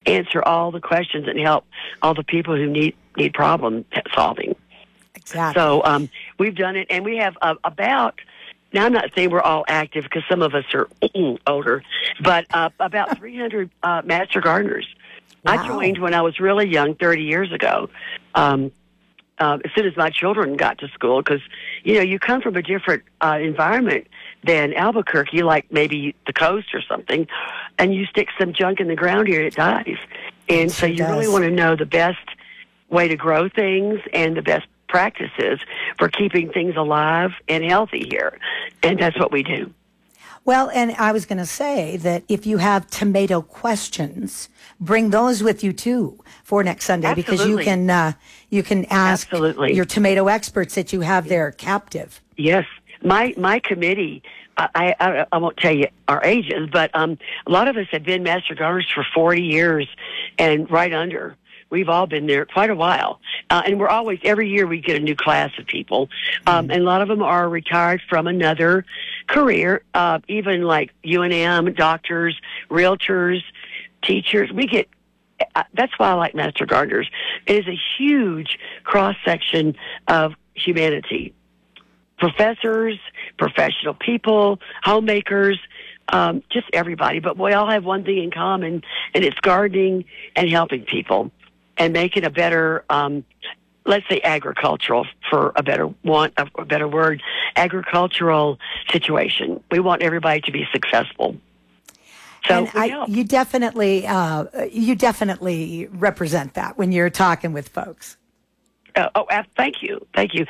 answer all the questions and help all the people who need problem solving. Exactly. So we've done it, and we have about. Now, I'm not saying we're all active because some of us are older, but about 300 master gardeners. Wow. I joined when I was really young, 30 years ago. As soon as my children got to school, because, you come from a different environment than Albuquerque, like maybe the coast or something, and you stick some junk in the ground here and it dies. And so you really want to know the best way to grow things and the best practices for keeping things alive and healthy here. And that's what we do. Well, and I was going to say that if you have tomato questions, bring those with you too for next Sunday. Absolutely. Because you can ask Absolutely. your tomato experts that you have there captive. Yes. My committee, I won't tell you our ages, but a lot of us have been master gardeners for 40 years and right under. We've all been there quite a while. And we're always, every year we get a new class of people. And a lot of them are retired from another career, even like UNM, doctors, realtors, teachers. We get, that's why I like master gardeners. It is a huge cross-section of humanity. Professors, professional people, homemakers, just everybody. But we all have one thing in common, and it's gardening and helping people and making a better, let's say agricultural, for a better word, agricultural situation. We want everybody to be successcul. So you definitely represent that when you're talking with folks. Thank you.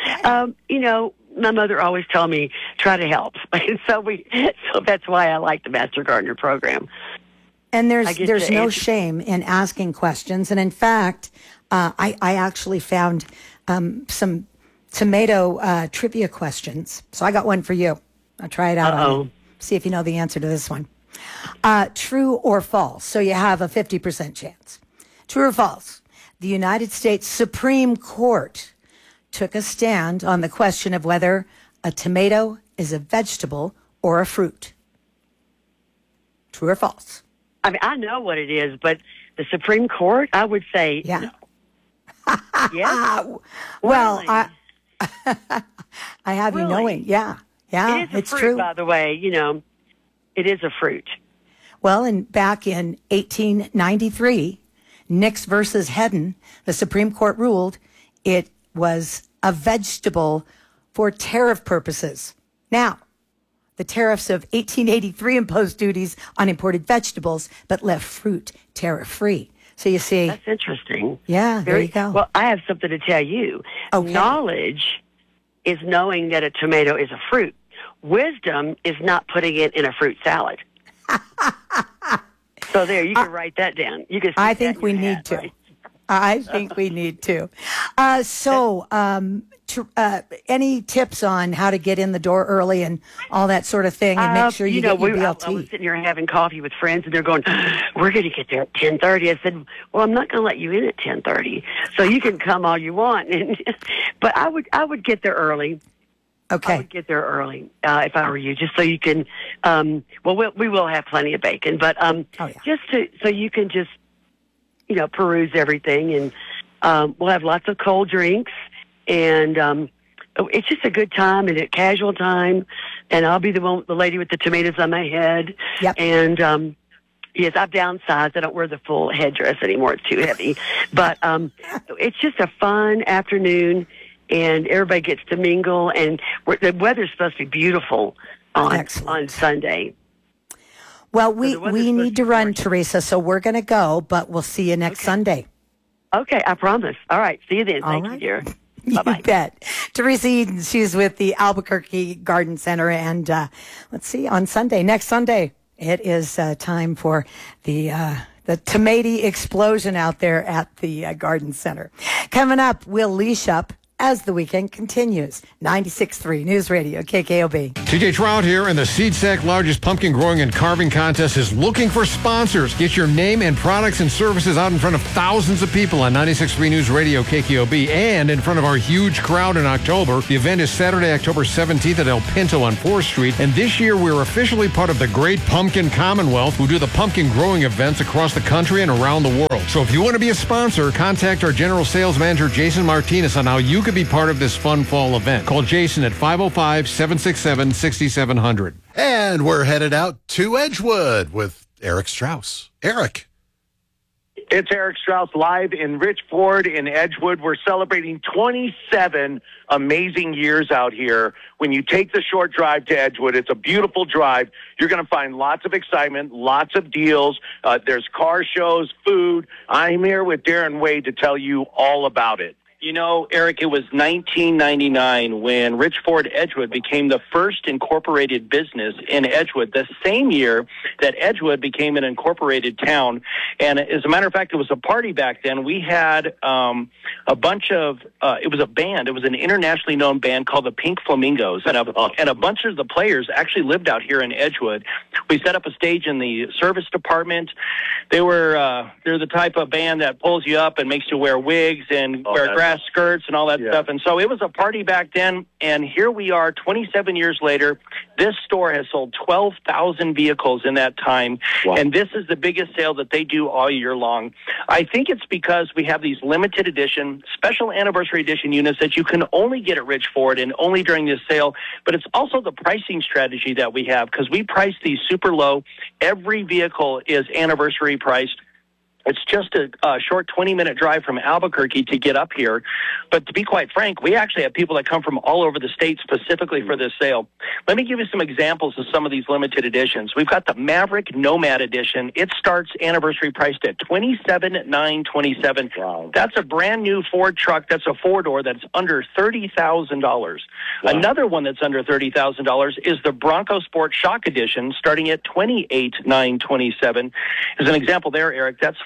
My mother always told me, try to help. And so that's why I like the Master Gardener program. And there's no shame in asking questions. And in fact, I actually found some tomato trivia questions. So I got one for you. I'll try it out on you. See if you know the answer to this one. True or false? So you have a 50% chance. True or false? The United States Supreme Court took a stand on the question of whether a tomato is a vegetable or a fruit. True or false? I mean, I know what it is, but the Supreme Court, I would say no. Yeah. Well, really? I have Really? you knowing. Yeah, It is a it's fruit, true. by the way. It is a fruit. Well, and back in 1893, Nix versus Hedden, the Supreme Court ruled it was a vegetable for tariff purposes. Now, the tariffs of 1883 imposed duties on imported vegetables, but left fruit tariff-free. So you see. That's interesting. Yeah, there you go. Well, I have something to tell you. Okay. Knowledge is knowing that a tomato is a fruit. Wisdom is not putting it in a fruit salad. So there, you can write that down. You can. I think we need to. Right? I think we need to. Any tips on how to get in the door early and all that sort of thing, and make sure you get your BLT? I was sitting here having coffee with friends, and they're going, "We're going to get there at 10:30." I said, "Well, I'm not going to let you in at 10:30, so you can come all you want." But I would get there early. Okay. I would get there early if I were you, just so you can. We will have plenty of bacon, but so you can just peruse everything, and we'll have lots of cold drinks, and it's just a good time and a casual time. And I'll be the lady with the tomatoes on my head. Yep. And yes, I've downsized. I don't wear the full headdress anymore; it's too heavy. But it's just a fun afternoon. And everybody gets to mingle, and the weather's supposed to be beautiful on Sunday. Well, we need to run, Teresa, so we're going to go, but we'll see you next Sunday. Okay, I promise. All right, see you then. All Thank right. you, dear. Bye-bye. You bet. Teresa Eden, she's with the Albuquerque Garden Center, and let's see, on Sunday, next Sunday, it is time for the tomato explosion out there at the Garden Center. Coming up, we'll leash up as the weekend continues. 96.3 News Radio, KKOB. TJ Trout here, and the SeedSack largest pumpkin growing and carving contest is looking for sponsors. Get your name and products and services out in front of thousands of people on 96.3 News Radio, KKOB, and in front of our huge crowd in October. The event is Saturday, October 17th at El Pinto on 4th Street, and this year we're officially part of the Great Pumpkin Commonwealth, who do the pumpkin growing events across the country and around the world. So if you want to be a sponsor, contact our General Sales Manager, Jason Martinez, on how you could be part of this fun fall event. Call Jason at 505-767-6700. And we're headed out to Edgewood with Eric Strauss. Eric. It's Eric Strauss live in Rich Ford in Edgewood. We're celebrating 27 amazing years out here. When you take the short drive to Edgewood, it's a beautiful drive. You're going to find lots of excitement, lots of deals. There's car shows, food. I'm here with Darren Wade to tell you all about it. You know, Eric, it was 1999 when Rich Ford Edgewood became the first incorporated business in Edgewood, the same year that Edgewood became an incorporated town. And as a matter of fact, it was a party back then. We had a bunch of, it was a band. It was an internationally known band called the Pink Flamingos. And a bunch of the players actually lived out here in Edgewood. We set up a stage in the service department. They're the type of band that pulls you up and makes you wear wigs and wear grass skirts and all that stuff. And so it was a party back then, and here we are 27 years later. This store has sold 12,000 vehicles in that time, and this is the biggest sale that they do all year long. I think it's because we have these limited edition, special anniversary edition units that you can only get at Rich Ford and only during this sale, but it's also the pricing strategy that we have, because we price these super low. Every vehicle is anniversary priced. It's just a short 20-minute drive from Albuquerque to get up here. But to be quite frank, we actually have people that come from all over the state specifically for this sale. Let me give you some examples of some of these limited editions. We've got the Maverick Nomad Edition. It starts anniversary priced at $27,927. Wow. That's a brand new Ford truck. That's a four-door that's under $30,000. Wow. Another one that's under $30,000 is the Bronco Sport Shock Edition, starting at $28,927. As an example there, Eric, that's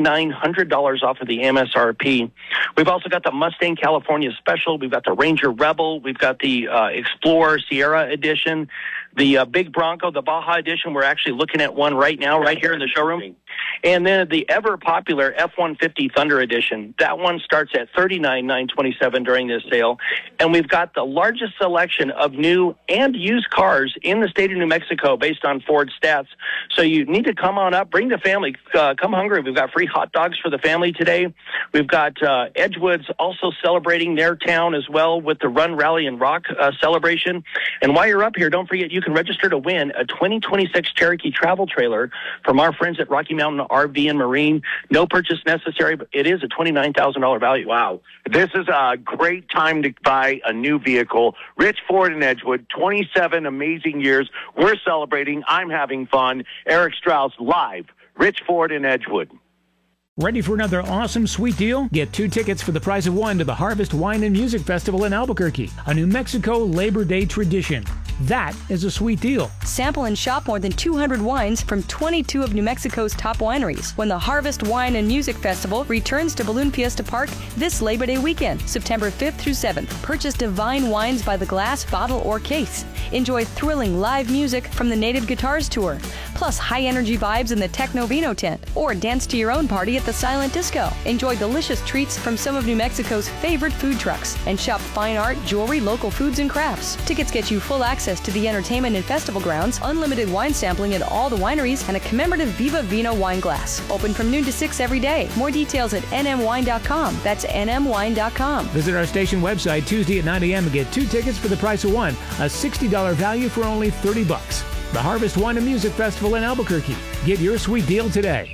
$4,900 off of the MSRP. We've also got the Mustang California Special. We've got the Ranger Rebel. We've got the Explorer Sierra Edition. The big Bronco, the Baja Edition. We're actually looking at one right now, right here in the showroom. And then the ever-popular F-150 Thunder Edition. That one starts at $39,927 during this sale. And we've got the largest selection of new and used cars in the state of New Mexico based on Ford stats. So you need to come on up, bring the family, come hungry. We've got free hot dogs for the family today. We've got Edgewood's also celebrating their town as well with the Run, Rally, and Rock celebration. And while you're up here, don't forget you can register to win a 2026 Cherokee travel trailer from our friends at Rocky Mountain RV and Marine. No purchase necessary, but it is a $29,000 value. Wow. This is a great time to buy a new vehicle. Rich Ford in Edgewood, 27 amazing years. We're celebrating. I'm having fun. Eric Strauss live. Rich Ford in Edgewood. Ready for another awesome sweet deal? Get 2 tickets for the price of 1 to the Harvest Wine and Music Festival in Albuquerque, a New Mexico Labor Day tradition. That is a sweet deal. Sample and shop more than 200 wines from 22 of New Mexico's top wineries when the Harvest Wine and Music Festival returns to Balloon Fiesta Park this Labor Day weekend, September 5th through 7th. Purchase divine wines by the glass, bottle, or case. Enjoy thrilling live music from the Native Guitars Tour, plus high-energy vibes in the Techno Vino tent, or dance to your own party at the Silent Disco. Enjoy delicious treats from some of New Mexico's favorite food trucks, and shop fine art, jewelry, local foods, and crafts. Tickets get you full access to the entertainment and festival grounds, unlimited wine sampling at all the wineries, and a commemorative Viva Vino wine glass. Open from noon to 6 every day. More details at nmwine.com. That's nmwine.com. Visit our station website Tuesday at 9 a.m. and get 2 tickets for the price of 1, a $60 value for only $30. The Harvest Wine and Music Festival in Albuquerque. Get your sweet deal today.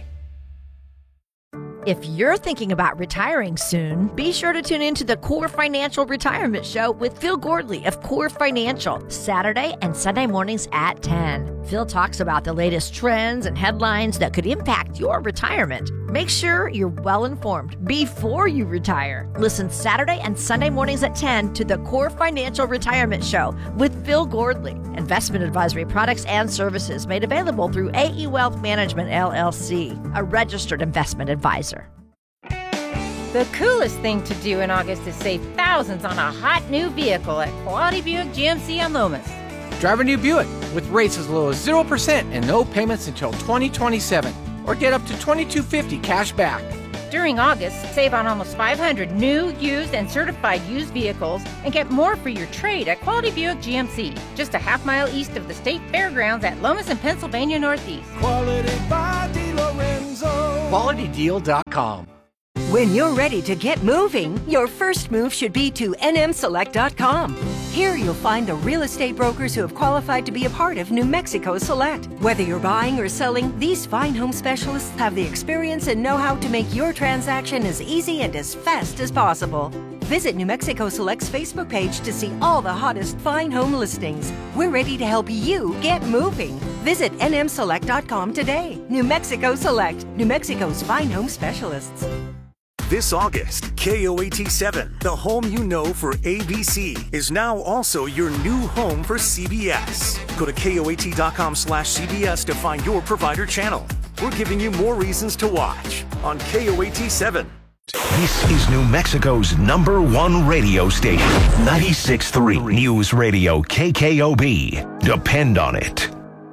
If you're thinking about retiring soon, be sure to tune into the Core Financial Retirement Show with Phil Gordley of Core Financial, Saturday and Sunday mornings at 10. Phil talks about the latest trends and headlines that could impact your retirement. Make sure you're well informed before you retire. Listen Saturday and Sunday mornings at 10 to the Core Financial Retirement Show with Phil Gordley. Investment advisory products and services made available through AE Wealth Management, LLC, a registered investment advisor. The coolest thing to do in August is save thousands on a hot new vehicle at Quality Buick GMC on Lomas. Drive a new Buick with rates as low as 0% and no payments until 2027. Or get up to $2,250 cash back. During August, save on almost 500 new, used, and certified used vehicles and get more for your trade at Quality Buick GMC, just a half-mile east of the State Fairgrounds at Lomas and Pennsylvania Northeast. Quality by DeLorenzo. QualityDeal.com. When you're ready to get moving, your first move should be to nmselect.com. Here you'll find the real estate brokers who have qualified to be a part of New Mexico Select. Whether you're buying or selling, these fine home specialists have the experience and know-how to make your transaction as easy and as fast as possible. Visit New Mexico Select's Facebook page to see all the hottest fine home listings. We're ready to help you get moving. Visit nmselect.com today. New Mexico Select, New Mexico's fine home specialists. This August, KOAT7, the home you know for ABC, is now also your new home for CBS. Go to KOAT.com/CBS to find your provider channel. We're giving you more reasons to watch on KOAT7. This is New Mexico's #1 radio station, 96.3 News Radio KKOB. Depend on it.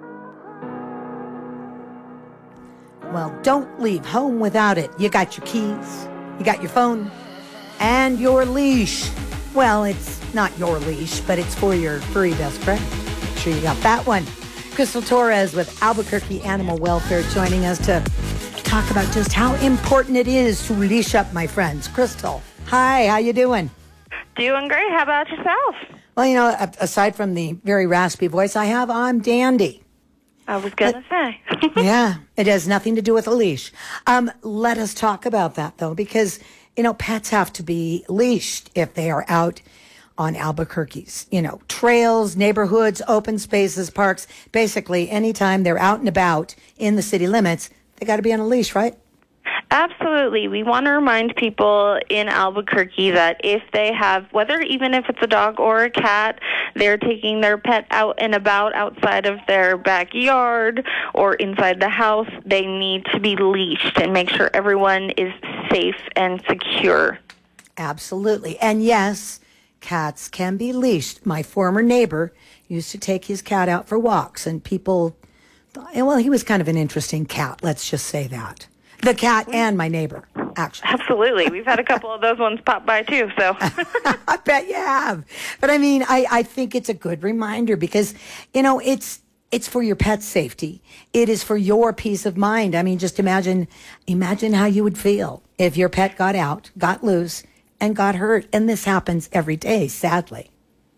Well, don't leave home without it. You got your keys, you got your phone, and your leash. Well, it's not your leash, but it's for your furry best friend. Make sure you got that one. Crystal Torres with Albuquerque Animal Welfare joining us to talk about just how important it is to leash up, my friends. Crystal, hi, how you doing? Doing great. How about yourself? Well, you know, aside from the very raspy voice I have, I'm dandy. I was going to say. Yeah, it has nothing to do with a leash. Let us talk about that, though, because, you know, pets have to be leashed if they are out on Albuquerque's, you know, trails, neighborhoods, open spaces, parks. Basically, anytime they're out and about in the city limits, they got to be on a leash, right? Absolutely. We want to remind people in Albuquerque that if they have, whether even if it's a dog or a cat, they're taking their pet out and about outside of their backyard or inside the house, they need to be leashed and make sure everyone is safe and secure. Absolutely. And yes, cats can be leashed. My former neighbor used to take his cat out for walks, and people thought, well, he was kind of an interesting cat, let's just say that. The cat and my neighbor, actually. Absolutely. We've had a couple of those ones pop by, too, so. I bet you have. But, I mean, I think it's a good reminder because, you know, it's for your pet's safety. It is for your peace of mind. I mean, just imagine how you would feel if your pet got out, got loose, and got hurt. And this happens every day, sadly.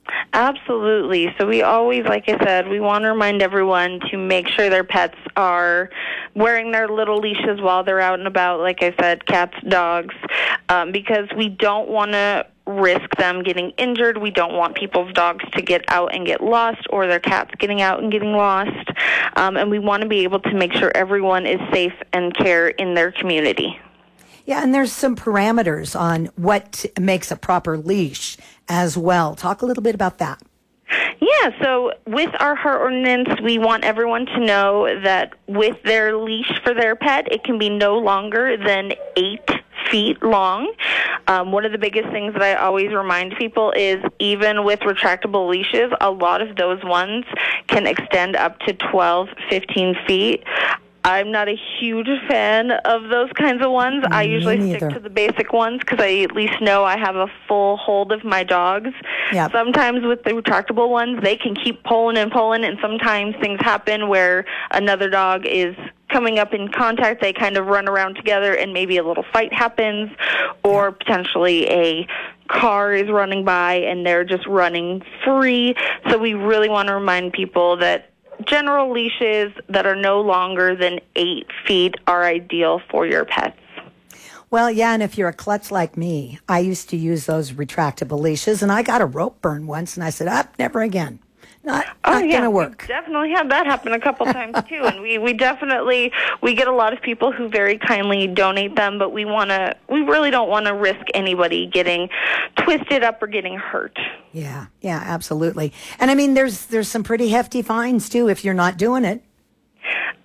Absolutely. So we always, like I said, we want to remind everyone to make sure their pets are wearing their little leashes while they're out and about, like I said, cats, dogs, because we don't want to risk them getting injured. We don't want people's dogs to get out and get lost or their cats getting out and getting lost. And we want to be able to make sure everyone is safe and care in their community. Yeah, and there's some parameters on what makes a proper leash as well. Talk a little bit about that. Yeah, so with our heart ordinance, we want everyone to know that with their leash for their pet, it can be no longer than 8 feet long. One of the biggest things that I always remind people is even with retractable leashes, a lot of those ones can extend up to 12, 15 feet. I'm not a huge fan of those kinds of ones. I usually stick to the basic ones because I at least know I have a full hold of my dogs. Yep. Sometimes with the retractable ones, they can keep pulling, and sometimes things happen where another dog is coming up in contact. They kind of run around together, and maybe a little fight happens, or potentially a car is running by, and they're just running free. So we really want to remind people that general leashes that are no longer than 8 feet are ideal for your pets. Well, yeah, and if you're a klutz like me, I used to use those retractable leashes, and I got a rope burn once, and I said, never again. Not going to work. We've definitely had that happen a couple times, too, and we definitely get a lot of people who very kindly donate them, but we really don't want to risk anybody getting twisted up or getting hurt. Yeah, absolutely. And I mean, there's some pretty hefty fines, too, if you're not doing it.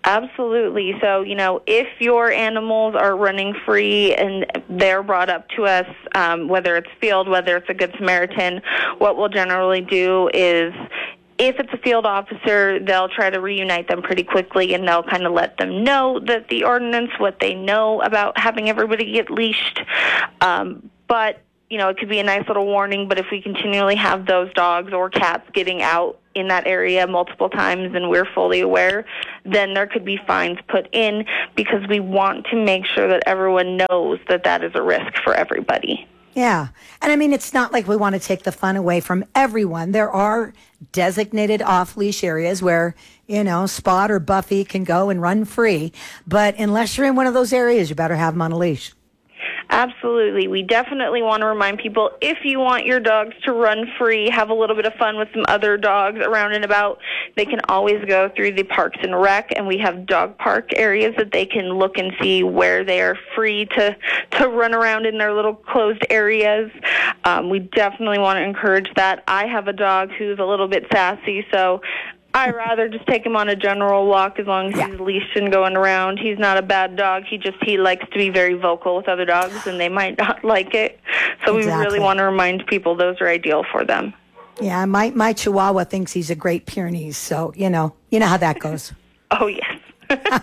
Absolutely. So, if your animals are running free and they're brought up to us, whether it's field, whether it's a Good Samaritan, what we'll generally do is, if it's a field officer, they'll try to reunite them pretty quickly, and they'll kind of let them know that the ordinance, what they know about having everybody get leashed. But, it could be a nice little warning, but if we continually have those dogs or cats getting out in that area multiple times and we're fully aware, then there could be fines put in, because we want to make sure that everyone knows that that is a risk for everybody. Yeah. And it's not like we want to take the fun away from everyone. There are designated off-leash areas where, Spot or Buffy can go and run free. But unless you're in one of those areas, you better have them on a leash. Absolutely. We definitely want to remind people, if you want your dogs to run free, have a little bit of fun with some other dogs around and about, they can always go through the Parks and Rec, and we have dog park areas that they can look and see where they are free to run around in their little closed areas. We definitely want to encourage that. I have a dog who's a little bit sassy, so I'd rather just take him on a general walk as long as he's leashed and going around. He's not a bad dog. He likes to be very vocal with other dogs, and they might not like it. So we really want to remind people those are ideal for them. Yeah, my Chihuahua thinks he's a Great Pyrenees, so you know how that goes. Oh, yes.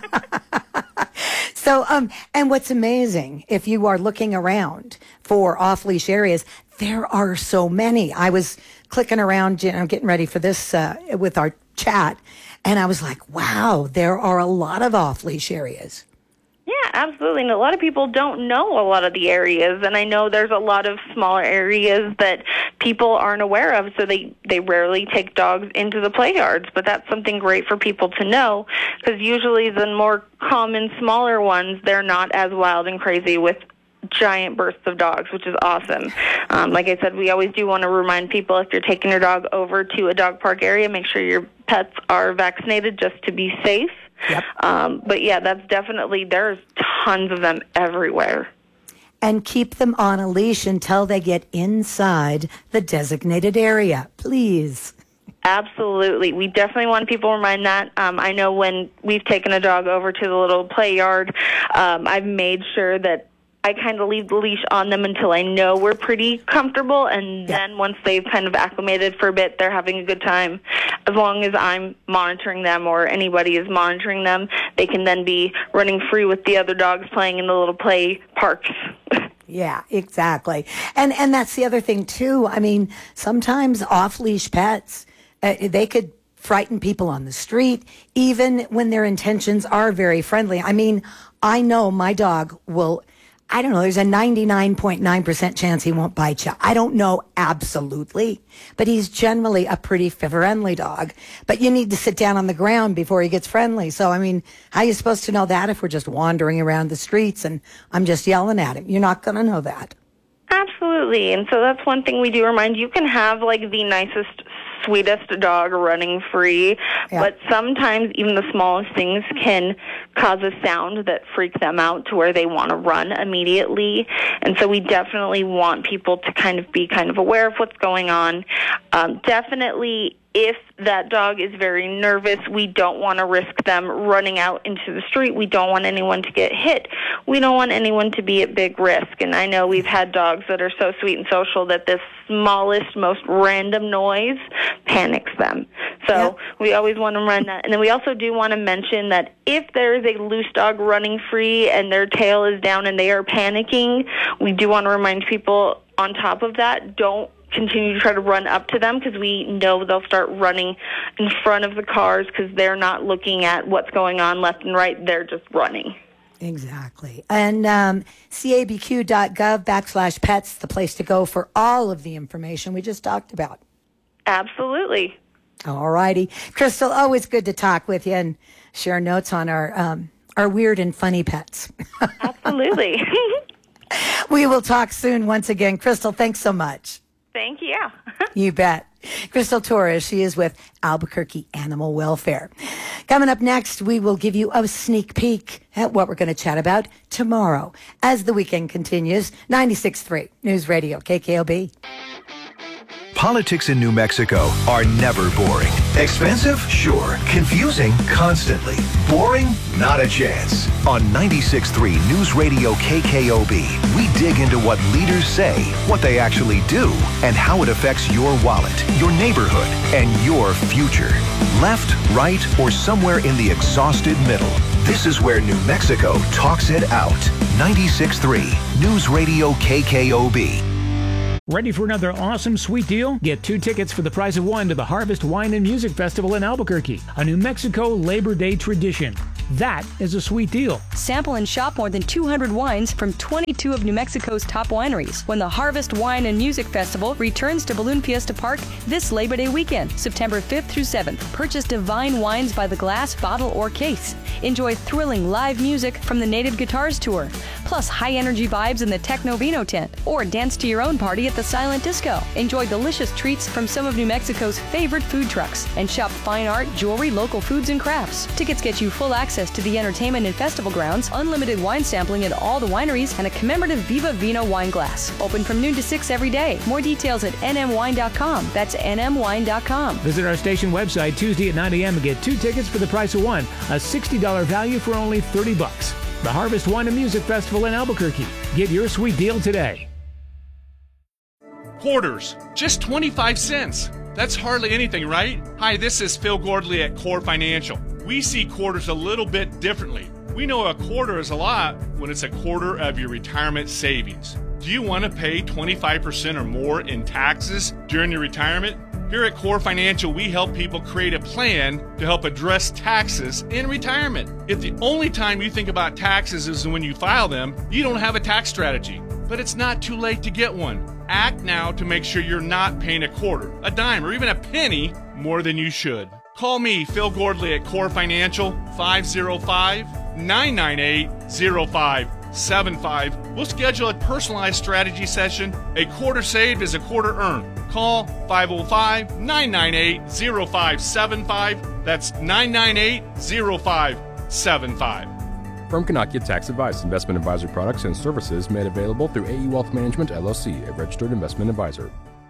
So, and what's amazing, if you are looking around for off-leash areas, there are so many. I was clicking around, getting ready for this with our chat, and I was like, wow, there are a lot of off-leash areas. Yeah, absolutely. And a lot of people don't know a lot of the areas, and I know there's a lot of smaller areas that people aren't aware of, so they rarely take dogs into the play yards, but that's something great for people to know, because usually the more common, smaller ones, they're not as wild and crazy with giant bursts of dogs, which is awesome. Like I said, we always do want to remind people, if you're taking your dog over to a dog park area, make sure your pets are vaccinated just to be safe. Yep. But yeah, that's definitely, there's tons of them everywhere. And keep them on a leash until they get inside the designated area, please. Absolutely. We definitely want people to remind that. I know when we've taken a dog over to the little play yard, I've made sure that I kind of leave the leash on them until I know we're pretty comfortable, and then once they've kind of acclimated for a bit, they're having a good time. As long as I'm monitoring them or anybody is monitoring them, they can then be running free with the other dogs playing in the little play parks. Yeah, exactly. And that's the other thing, too. Sometimes off-leash pets, they could frighten people on the street, even when their intentions are very friendly. I know my dog will... I don't know, there's a 99.9% chance he won't bite you. I don't know absolutely, but he's generally a pretty friendly dog. But you need to sit down on the ground before he gets friendly. So, how are you supposed to know that if we're just wandering around the streets and I'm just yelling at him? You're not going to know that. Absolutely. And so that's one thing we do remind. You can have the nicest, sweetest dog running free, but sometimes even the smallest things can cause a sound that freaks them out to where they want to run immediately. And so we definitely want people to be aware of what's going on. Definitely, if that dog is very nervous, we don't want to risk them running out into the street. We don't want anyone to get hit. We don't want anyone to be at big risk. And I know we've had dogs that are so sweet and social that the smallest, most random noise panics them. So we always want to run that. And then we also do want to mention that if there is a loose dog running free and their tail is down and they are panicking, we do want to remind people on top of that, don't continue to try to run up to them, because we know they'll start running in front of the cars because they're not looking at what's going on left and right. They're just running. Exactly. And cabq.gov/pets, the place to go for all of the information we just talked about. Absolutely. All righty. Crystal, always good to talk with you and share notes on our weird and funny pets. Absolutely. We will talk soon once again. Crystal, thanks so much. Thank you. You bet. Crystal Torres, she is with Albuquerque Animal Welfare. Coming up next, we will give you a sneak peek at what we're going to chat about tomorrow as the weekend continues. 96.3 News Radio, KKOB. Politics in New Mexico are never boring. Expensive? Sure. Confusing? Constantly. Boring? Not a chance. On 96.3 News Radio KKOB, we dig into what leaders say, what they actually do, and how it affects your wallet, your neighborhood, and your future. Left, right, or somewhere in the exhausted middle. This is where New Mexico talks it out. 96.3 News Radio KKOB. Ready for another awesome sweet deal? Get 2 tickets for the price of 1 to the Harvest Wine and Music Festival in Albuquerque, a New Mexico Labor Day tradition. That is a sweet deal. Sample and shop more than 200 wines from 22 of New Mexico's top wineries when the Harvest Wine and Music Festival returns to Balloon Fiesta Park this Labor Day weekend, September 5th through 7th. Purchase divine wines by the glass, bottle, or case. Enjoy thrilling live music from the Native Guitars Tour, plus high-energy vibes in the Techno Vino tent, or dance to your own party at the Silent Disco. Enjoy delicious treats from some of New Mexico's favorite food trucks, and shop fine art, jewelry, local foods, and crafts. Tickets get you full access to the entertainment and festival grounds, unlimited wine sampling at all the wineries, and a commemorative Viva Vino wine glass. Open from noon to 6 every day. More details at nmwine.com. That's nmwine.com. Visit our station website Tuesday at 9 a.m. and get 2 tickets for the price of 1, a $60 value for only $30. The Harvest Wine and Music Festival in Albuquerque. Get your sweet deal today. Quarters, just 25 cents. That's hardly anything, right? Hi, this is Phil Gordley at Core Financial. We see quarters a little bit differently. We know a quarter is a lot when it's a quarter of your retirement savings. Do you want to pay 25% or more in taxes during your retirement? Here at Core Financial, we help people create a plan to help address taxes in retirement. If the only time you think about taxes is when you file them, you don't have a tax strategy. But it's not too late to get one. Act now to make sure you're not paying a quarter, a dime, or even a penny more than you should. Call me, Phil Gordley at Core Financial, 505-998-0575. We'll schedule a personalized strategy session. A quarter saved is a quarter earned. Call 505-998-0575. That's 998-0575. Firm cannot get tax advice. Investment advisory products and services made available through AE Wealth Management, LLC, a registered investment advisor.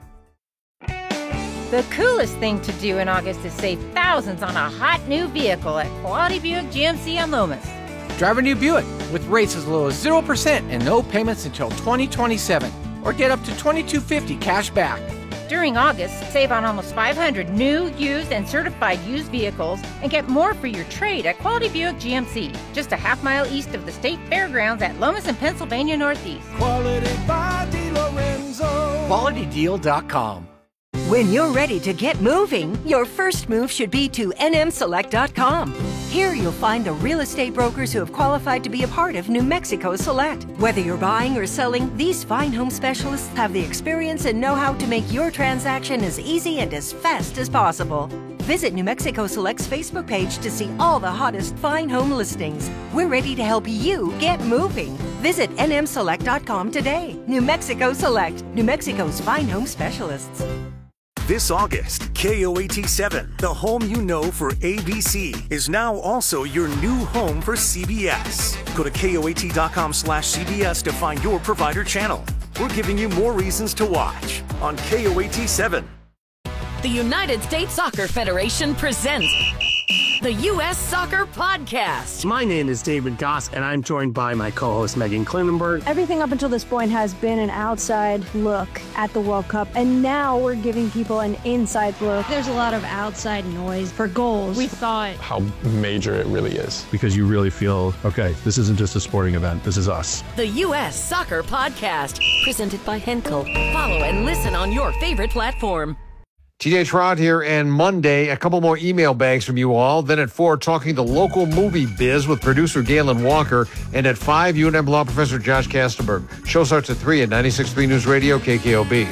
The coolest thing to do in August is save thousands on a hot new vehicle at Quality Buick GMC on Lomas. Drive a new Buick with rates as low as 0% and no payments until 2027. Or get up to $2,250 cash back. During August, save on almost 500 new, used, and certified used vehicles and get more for your trade at Quality Buick GMC, just a half-mile east of the State Fairgrounds at Lomas and Pennsylvania Northeast. Quality by DiLorenzo. QualityDeal.com. When you're ready to get moving, your first move should be to nmselect.com. Here you'll find the real estate brokers who have qualified to be a part of New Mexico Select. Whether you're buying or selling, these fine home specialists have the experience and know-how to make your transaction as easy and as fast as possible. Visit New Mexico Select's Facebook page to see all the hottest fine home listings. We're ready to help you get moving. Visit nmselect.com today. New Mexico Select, New Mexico's fine home specialists. This August, KOAT7, the home you know for ABC, is now also your new home for CBS. Go to KOAT.com/CBS to find your provider channel. We're giving you more reasons to watch on KOAT7. The United States Soccer Federation presents the U.S. Soccer Podcast. My name is David Goss, and I'm joined by my co-host Megan Klinenberg. Everything up until this point has been an outside look at the World Cup, and now we're giving people an inside look. There's a lot of outside noise for goals. We thought how major it really is. Because you really feel, okay, this isn't just a sporting event, this is us. The U.S. Soccer Podcast, presented by Henkel. Follow and listen on your favorite platform. TJ Trott here, and Monday, a couple more email bags from you all. Then at 4, talking the local movie biz with producer Galen Walker. And at 5, UNM Law Professor Josh Kastenberg. Show starts at 3 at 96.3 News Radio, KKOB.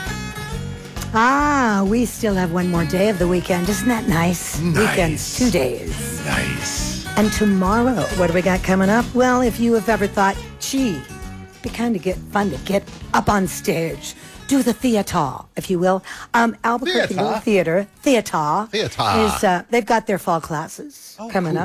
We still have one more day of the weekend. Isn't that nice? Weekend's 2 days. Nice. And tomorrow, what do we got coming up? Well, if you have ever thought, gee, it'd be kind of fun to get up on stage, do the theater, if you will. Albuquerque Little Theater is, they've got their fall classes coming up.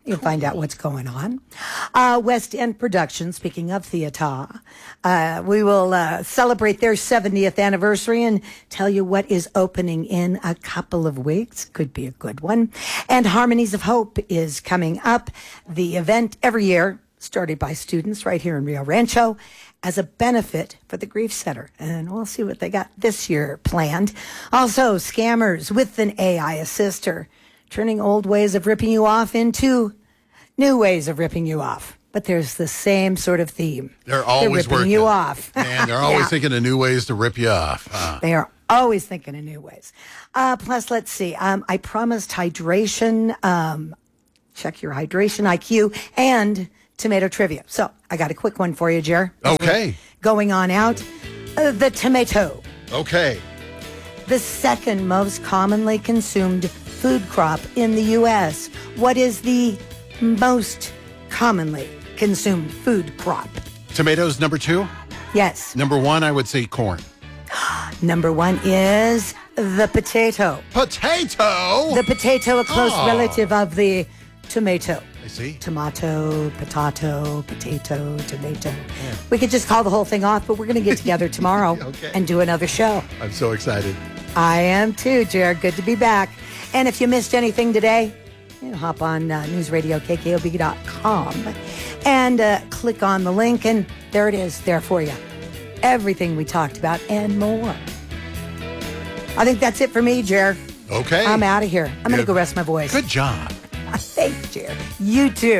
You'll find out what's going on. West End Productions, speaking of theater, we will celebrate their 70th anniversary and tell you what is opening in a couple of weeks. Could be a good one. And Harmonies of Hope is coming up. The event every year, started by students right here in Rio Rancho, as a benefit for the Grief Center. And we'll see what they got this year planned. Also, scammers with an AI assister, turning old ways of ripping you off into new ways of ripping you off. But there's the same sort of theme. They're always ripping working you off. Man, they're always thinking of new ways to rip you off. They are always thinking of new ways. Plus, let's see. I promised hydration. Check your hydration IQ and tomato trivia. So I got a quick one for you, Jer. Okay. Going on out. The tomato. Okay. The second most commonly consumed food crop in the U.S. What is the most commonly consumed food crop? Tomatoes, number 2? Yes. Number 1, I would say corn. Number 1 is the potato. Potato? The potato, a close relative of the tomato. I see. Tomato, potato, tomato. Yeah. We could just call the whole thing off, but we're going to get together tomorrow and do another show. I'm so excited. I am too, Jared. Good to be back. And if you missed anything today, hop on newsradio.kkob.com and click on the link, and there it is there for you. Everything we talked about and more. I think that's it for me, Jared. Okay. I'm out of here. I'm going to go rest my voice. Good job. Thanks, Jared. You too.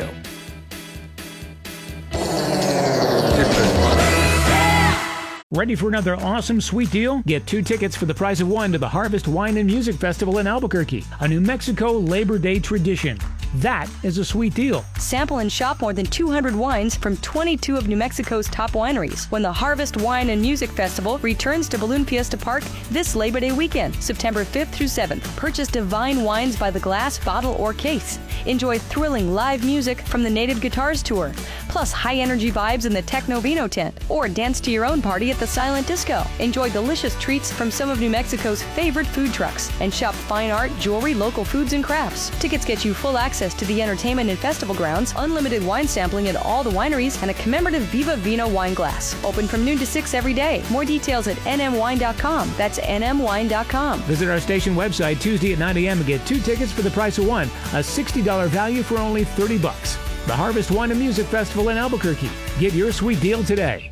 Ready for another awesome sweet deal? Get 2 tickets for the price of 1 to the Harvest Wine and Music Festival in Albuquerque, a New Mexico Labor Day tradition. That is a sweet deal. Sample and shop more than 200 wines from 22 of New Mexico's top wineries when the Harvest Wine and Music Festival returns to Balloon Fiesta Park this Labor Day weekend, September 5th through 7th. Purchase divine wines by the glass, bottle, or case. Enjoy thrilling live music from the Native Guitars Tour, plus high-energy vibes in the Techno Vino tent, or dance to your own party at the Silent Disco. Enjoy delicious treats from some of New Mexico's favorite food trucks, and shop fine art, jewelry, local foods, and crafts. Tickets get you full access to the entertainment and festival grounds, unlimited wine sampling at all the wineries, and a commemorative Viva Vino wine glass. Open from noon to 6 every day. More details at nmwine.com. That's nmwine.com. Visit our station website Tuesday at 9 a.m. and get 2 tickets for the price of 1, a $60 value for only $30. The Harvest Wine and Music Festival in Albuquerque. Get your sweet deal today.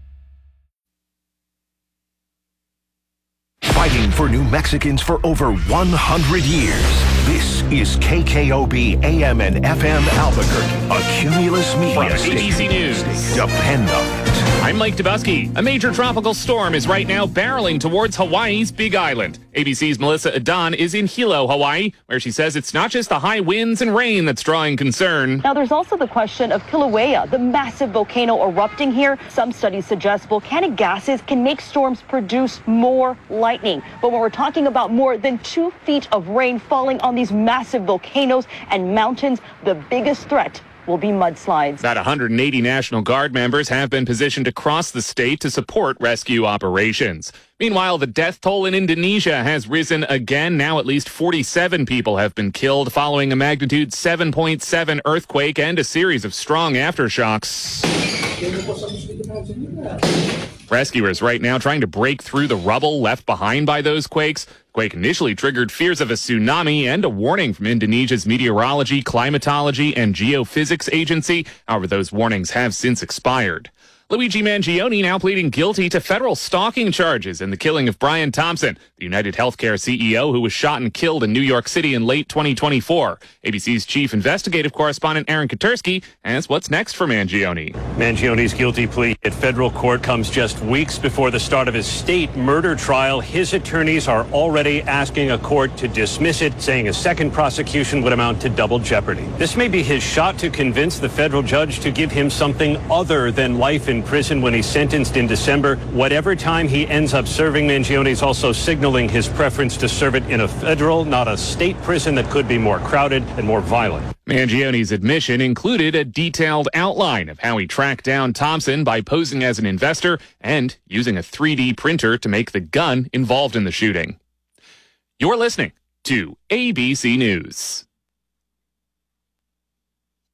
Fighting for New Mexicans for over 100 years. This is KKOB AM and FM Albuquerque, a Cumulus Media From ABC News. Depend on it. I'm Mike Dubusky. A major tropical storm is right now barreling towards Hawaii's Big Island. ABC's Melissa Adan is in Hilo, Hawaii, where she says it's not just the high winds and rain that's drawing concern. Now, there's also the question of Kilauea, the massive volcano erupting here. Some studies suggest volcanic gases can make storms produce more lightning. But when we're talking about more than 2 feet of rain falling on these massive volcanoes and mountains, the biggest threat will be mudslides. About 180 National Guard members have been positioned across the state to support rescue operations. Meanwhile, the death toll in Indonesia has risen again. Now at least 47 people have been killed following a magnitude 7.7 earthquake and a series of strong aftershocks. Rescuers right now trying to break through the rubble left behind by those quakes. The quake initially triggered fears of a tsunami and a warning from Indonesia's Meteorology, Climatology, and Geophysics Agency. However, those warnings have since expired. Luigi Mangione now pleading guilty to federal stalking charges in the killing of Brian Thompson, the United Healthcare CEO who was shot and killed in New York City in late 2024. ABC's chief investigative correspondent Aaron Katersky has what's next for Mangione. Mangione's guilty plea at federal court comes just weeks before the start of his state murder trial. His attorneys are already asking a court to dismiss it, saying a second prosecution would amount to double jeopardy. This may be his shot to convince the federal judge to give him something other than life in prison when he's sentenced in December. Whatever time he ends up serving, Mangione is also signaling his preference to serve it in a federal, not a state prison that could be more crowded and more violent. Mangione's admission included a detailed outline of how he tracked down Thompson by posing as an investor and using a 3D printer to make the gun involved in the shooting. You're listening to ABC News.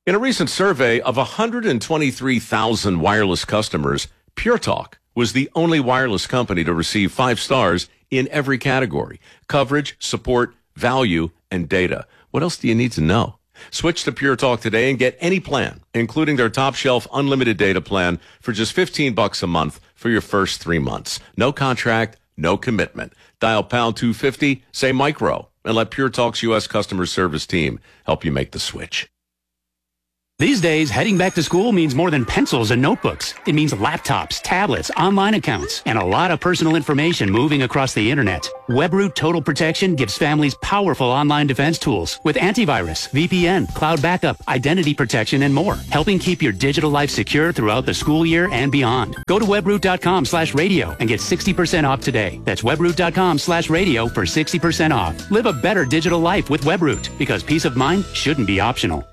In a recent survey of 123,000 wireless customers, Pure Talk was the only wireless company to receive 5 stars in every category: coverage, support, value, and data. What else do you need to know? Switch to Pure Talk today and get any plan, including their top shelf unlimited data plan, for just $15 a month for your first 3 months. No contract, no commitment. Dial pound 250, say micro, and let Pure Talk's U.S. customer service team help you make the switch. These days, heading back to school means more than pencils and notebooks. It means laptops, tablets, online accounts, and a lot of personal information moving across the internet. WebRoot Total Protection gives families powerful online defense tools with antivirus, VPN, cloud backup, identity protection, and more, helping keep your digital life secure throughout the school year and beyond. Go to webroot.com/radio and get 60% off today. That's webroot.com/radio for 60% off. Live a better digital life with WebRoot, because peace of mind shouldn't be optional.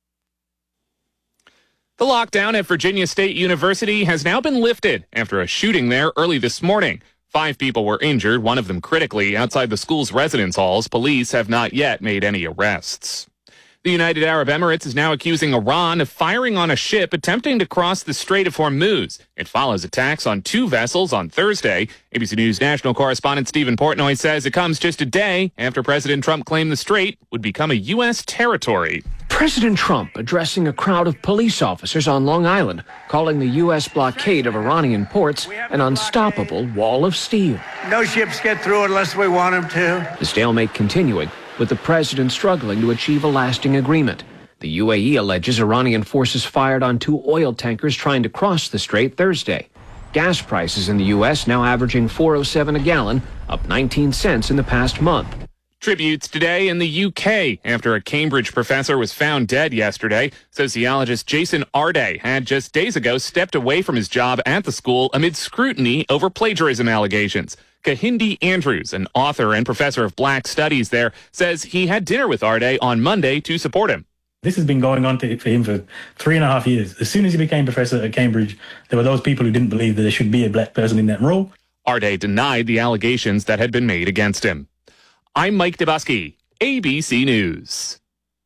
The lockdown at Virginia State University has now been lifted after a shooting there early this morning. 5 people were injured, one of them critically, outside the school's residence halls. Police have not yet made any arrests. The United Arab Emirates is now accusing Iran of firing on a ship attempting to cross the Strait of Hormuz. It follows attacks on 2 vessels on Thursday. ABC News national correspondent Stephen Portnoy says it comes just a day after President Trump claimed the strait would become a U.S. territory. President Trump addressing a crowd of police officers on Long Island, calling the U.S. blockade of Iranian ports an unstoppable wall of steel. No ships get through unless we want them to. The stalemate continuing, with the president struggling to achieve a lasting agreement. The UAE alleges Iranian forces fired on 2 oil tankers trying to cross the strait Thursday. Gas prices in the U.S. now averaging $4.07 a gallon, up 19 cents in the past month. Tributes today in the UK after a Cambridge professor was found dead yesterday. Sociologist Jason Arday had just days ago stepped away from his job at the school amid scrutiny over plagiarism allegations. Kahindi Andrews, an author and professor of Black Studies there, says he had dinner with Arday on Monday to support him. This has been going on for him for 3.5 years. As soon as he became professor at Cambridge, there were those people who didn't believe that there should be a black person in that role. Arday denied the allegations that had been made against him. I'm Mike Dubusky, ABC News.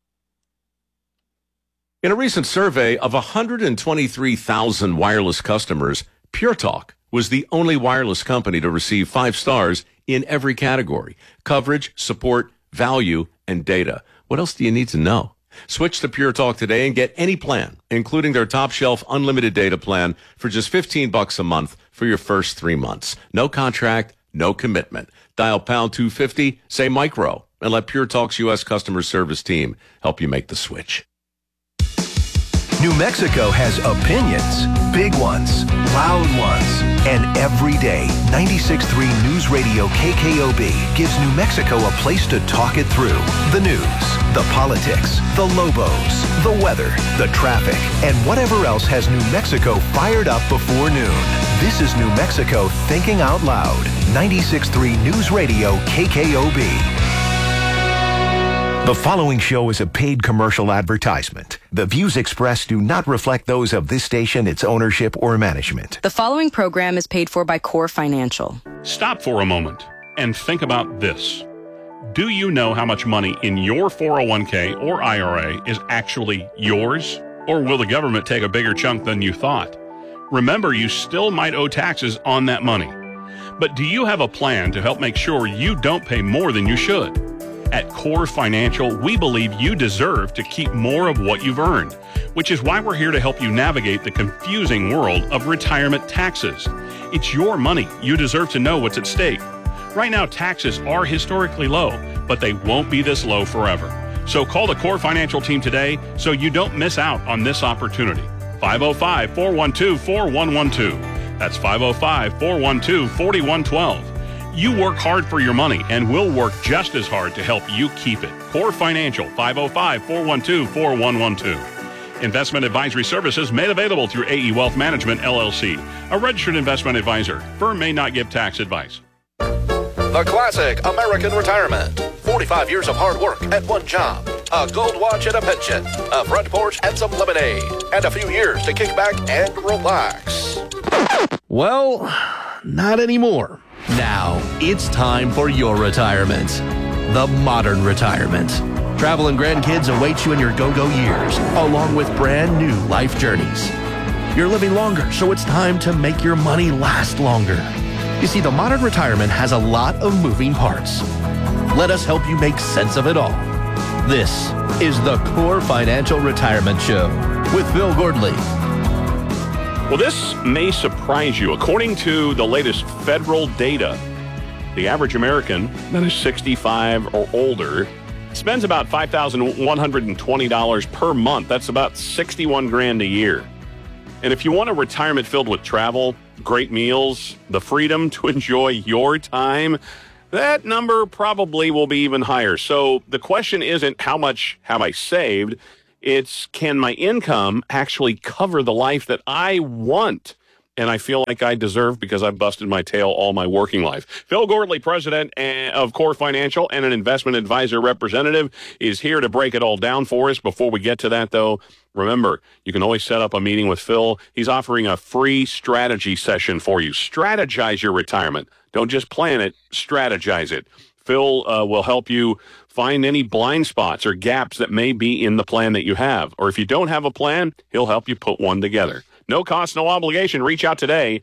In a recent survey of 123,000 wireless customers, Pure Talk was the only wireless company to receive 5 stars in every category: coverage, support, value, and data. What else do you need to know? Switch to Pure Talk today and get any plan, including their top shelf unlimited data plan, for just $15 a month for your first 3 months. No contract, no commitment. Dial pound 250, say micro, and let Pure Talk's U.S. customer service team help you make the switch. New Mexico has opinions, big ones, loud ones, and every day, 96.3 News Radio KKOB gives New Mexico a place to talk it through. The news, the politics, the Lobos, the weather, the traffic, and whatever else has New Mexico fired up before noon. This is New Mexico Thinking Out Loud. 96.3 News Radio KKOB. The following show is a paid commercial advertisement. The views expressed do not reflect those of this station, its ownership, or management. The following program is paid for by Core Financial. Stop for a moment and think about this. Do you know how much money in your 401k or IRA is actually yours? Or will the government take a bigger chunk than you thought? Remember, you still might owe taxes on that money. But do you have a plan to help make sure you don't pay more than you should? At Core Financial, we believe you deserve to keep more of what you've earned, which is why we're here to help you navigate the confusing world of retirement taxes. It's your money. You deserve to know what's at stake. Right now, taxes are historically low, but they won't be this low forever. So call the Core Financial team today so you don't miss out on this opportunity. 505-412-4112. That's 505-412-4112. You work hard for your money, and we'll work just as hard to help you keep it. Core Financial, 505-412-4112. Investment advisory services made available through AE Wealth Management, LLC, a registered investment advisor. Firm may not give tax advice. The classic American retirement. 45 years of hard work at one job. A gold watch and a pension. A front porch and some lemonade. And a few years to kick back and relax. Well, not anymore. Now, it's time for your retirement. The modern retirement. Travel and grandkids await you in your go-go years, along with brand new life journeys. You're living longer, so it's time to make your money last longer. You see, the modern retirement has a lot of moving parts. Let us help you make sense of it all. This is the Core Financial Retirement Show with Phil Gordley. Well, this may surprise you. According to the latest federal data, the average American that is 65 or older spends about $5,120 per month. That's about $61,000 a year. And if you want a retirement filled with travel, great meals, the freedom to enjoy your time, that number probably will be even higher. So the question isn't how much have I saved? It's can my income actually cover the life that I want and I feel like I deserve because I've busted my tail all my working life. Phil Gordley, president of Core Financial and an investment advisor representative, is here to break it all down for us. Before we get to that, though, remember, you can always set up a meeting with Phil. He's offering a free strategy session for you. Strategize your retirement. Don't just plan it, strategize it. Phil will help you find any blind spots or gaps that may be in the plan that you have. Or if you don't have a plan, he'll help you put one together. No cost, no obligation. Reach out today,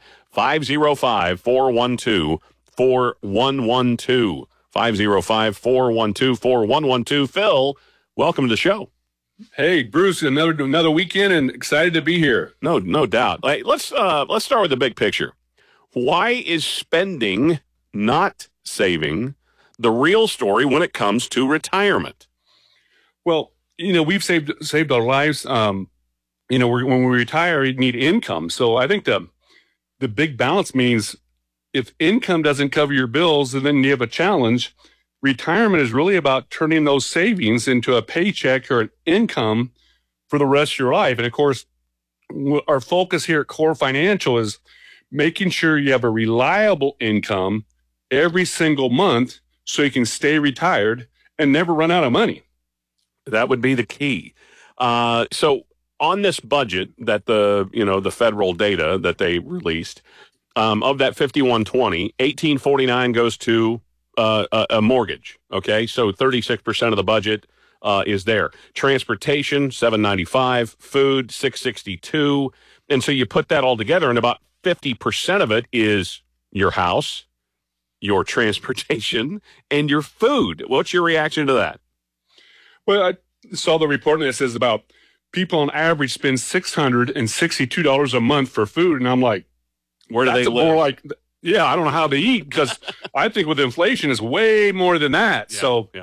505-412-4112. 505-412-4112. Phil, welcome to the show. Hey, Bruce, another weekend and excited to be here. No doubt. Let's start with the big picture. Why is spending, not saving, the real story when it comes to retirement? Well, we've saved our lives. When we retire, we need income. So I think the big balance means if income doesn't cover your bills, then you have a challenge. Retirement is really about turning those savings into a paycheck or an income for the rest of your life. And of course, our focus here at Core Financial is making sure you have a reliable income every single month so you can stay retired and never run out of money. That would be the key. So on this budget that the federal data that they released, of that 5120, 1849 goes to a mortgage. Okay, so 36% of the budget is there. Transportation, 795, food, 662, and so you put that all together, and about 50% of it is your house, your transportation, and your food. What's your reaction to that? Well, I saw the report that says about people on average spend $662 a month for food, and I'm like, where do they live? More like, yeah, I don't know how they eat because I think with inflation it's way more than that.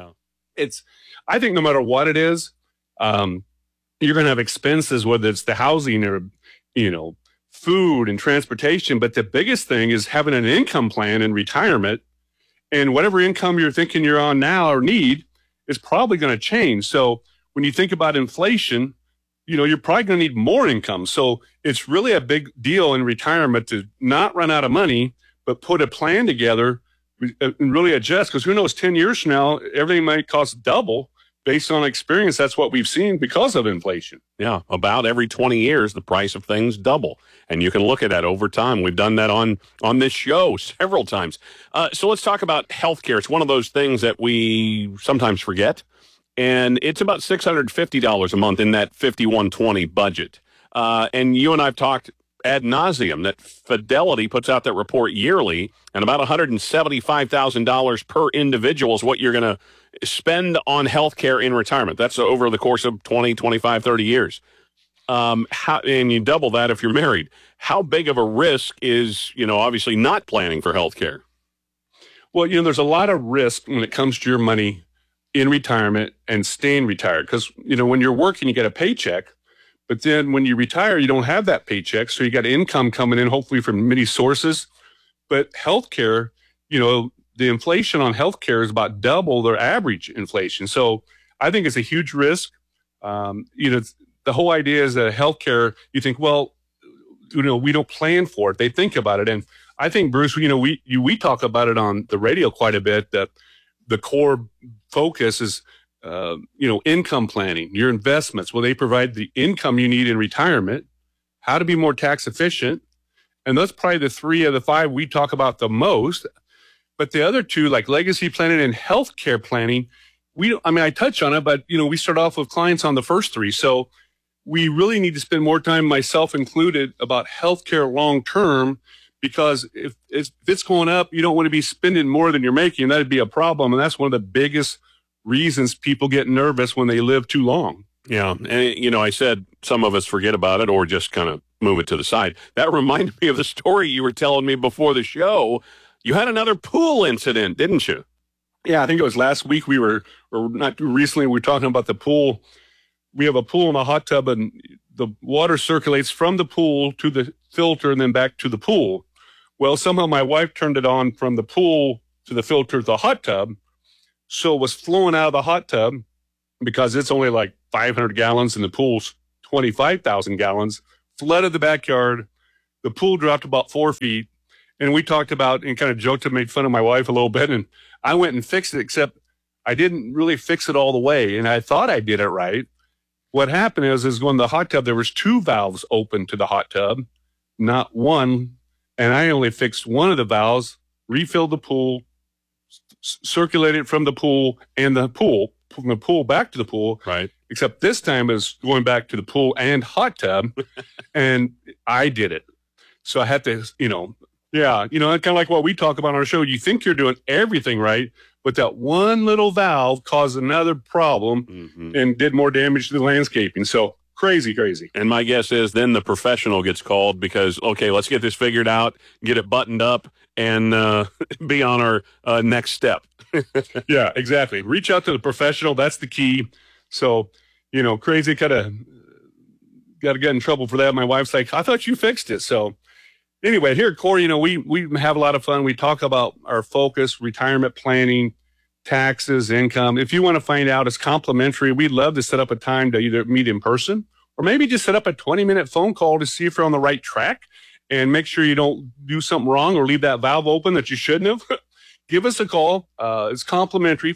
I think no matter what it is, you're going to have expenses, whether it's the housing or, food and transportation. But the biggest thing is having an income plan in retirement, and whatever income you're thinking you're on now or need is probably going to change. So when you think about inflation, you're probably going to need more income. So it's really a big deal in retirement to not run out of money, but put a plan together and really adjust. Because who knows, 10 years from now, everything might cost double. Based on experience, that's what we've seen because of inflation. Yeah, about every 20 years, the price of things double. And you can look at that over time. We've done that on this show several times. So let's talk about healthcare. It's one of those things that we sometimes forget. And it's about $650 a month in that 5120 budget. And you and I have talked ad nauseum that Fidelity puts out that report yearly, and about $175,000 per individual is what you're going to spend on healthcare in retirement. That's over the course of 20, 25, 30 years. And you double that if you're married. How big of a risk is, obviously not planning for healthcare? Well, there's a lot of risk when it comes to your money in retirement and staying retired. Because, when you're working, you get a paycheck. But then when you retire, you don't have that paycheck. So you got income coming in, hopefully from many sources. But healthcare, the inflation on healthcare is about double their average inflation. So I think it's a huge risk. The whole idea is that healthcare, you think, well, we don't plan for it. They think about it. And I think, Bruce, we talk about it on the radio quite a bit, that the core focus is income planning, your investments. Well, they provide the income you need in retirement, how to be more tax efficient. And that's probably the 3 of the 5 we talk about the most. But the other 2, like legacy planning and healthcare planning, I touch on it, but, we start off with clients on the first three. So we really need to spend more time, myself included, about healthcare long term, because if it's going up, you don't want to be spending more than you're making. That'd be a problem. And that's one of the biggest reasons people get nervous when they live too long. Yeah. And, I said some of us forget about it or just kind of move it to the side. That reminded me of the story you were telling me before the show. You had another pool incident, didn't you? Yeah, I think it was last week we were talking about the pool. We have a pool and a hot tub, and the water circulates from the pool to the filter and then back to the pool. Well, somehow my wife turned it on from the pool to the filter to the hot tub. So it was flowing out of the hot tub because it's only like 500 gallons and the pool's 25,000 gallons, flooded the backyard. The pool dropped about 4 feet. And we talked about and kind of joked and made fun of my wife a little bit. And I went and fixed it, except I didn't really fix it all the way. And I thought I did it right. What happened is when the hot tub, there was 2 valves open to the hot tub, not one. And I only fixed one of the valves, refilled the pool, circulated from the pool and from the pool back to the pool. Right. Except this time is going back to the pool and hot tub. And I did it. So I had to, kind of like what we talk about on our show. You think you're doing everything right, but that one little valve caused another problem and did more damage to the landscaping. So crazy. And my guess is then the professional gets called because, okay, let's get this figured out, get it buttoned up, and be on our next step. Yeah, exactly. Reach out to the professional. That's the key. So, crazy kind of got to get in trouble for that. My wife's like, I thought you fixed it. So anyway, here at Core, we have a lot of fun. We talk about our focus, retirement planning, taxes, income. If you want to find out, it's complimentary. We'd love to set up a time to either meet in person or maybe just set up a 20-minute phone call to see if you're on the right track and make sure you don't do something wrong or leave that valve open that you shouldn't have. Give us a call. It's complimentary,